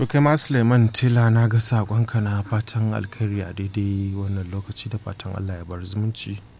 To kai ma Suleiman Tila na ga saƙonka na fatan alkhairi a daidai wannan lokaci da fatan Allah ya bar zumunci.